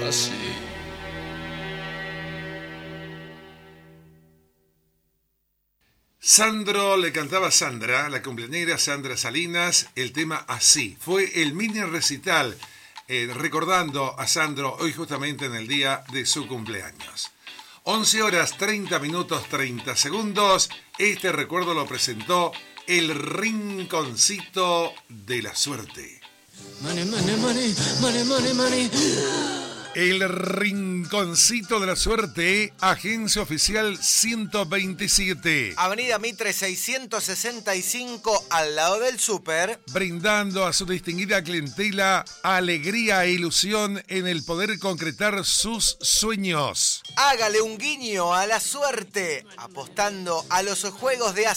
así. Sandro le cantaba a Sandra, la cumpleañera Sandra Salinas, el tema Así. Fue el mini recital recordando a Sandro hoy justamente en el día de su cumpleaños. 11 horas 30 minutos 30 segundos. Este recuerdo lo presentó el Rinconcito de la Suerte. Money, money, money, money, money, money. El Rinconcito de la Suerte, agencia oficial 127. Avenida Mitre 665, al lado del súper. Brindando a su distinguida clientela alegría e ilusión en el poder concretar sus sueños. Hágale un guiño a la suerte, apostando a los juegos de